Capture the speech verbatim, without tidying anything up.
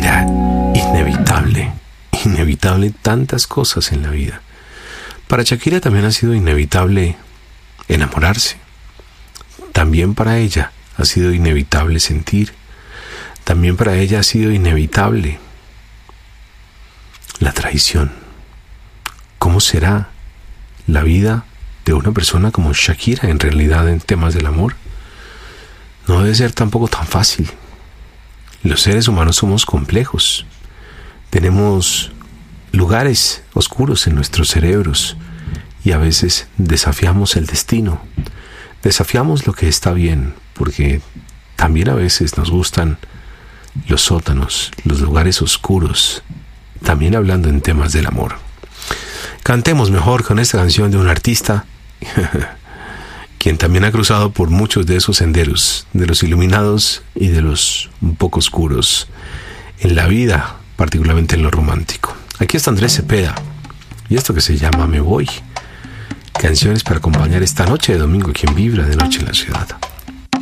era inevitable, inevitable tantas cosas en la vida. Para Shakira también ha sido inevitable enamorarse. También para ella ha sido inevitable sentir. También para ella ha sido inevitable la traición. ¿Cómo será la vida de una persona como Shakira en realidad en temas del amor? No debe ser tampoco tan fácil. Los seres humanos somos complejos. Tenemos lugares oscuros en nuestros cerebros y a veces desafiamos el destino. Desafiamos lo que está bien, porque también a veces nos gustan los sótanos, los lugares oscuros, también hablando en temas del amor. Cantemos mejor con esta canción de un artista quien también ha cruzado por muchos de esos senderos, de los iluminados y de los un poco oscuros, en la vida, particularmente en lo romántico. Aquí está Andrés Cepeda, y esto que se llama Me Voy. Canciones para acompañar esta noche de domingo aquí en Vibra de Noche en la Ciudad.